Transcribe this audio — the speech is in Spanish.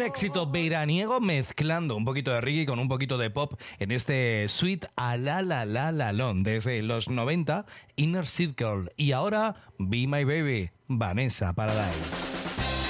Un éxito veraniego mezclando un poquito de reggae con un poquito de pop en este Sweet a la la la la lon desde los 90, Inner Circle. Y ahora, Be My Baby, Vanessa Paradise.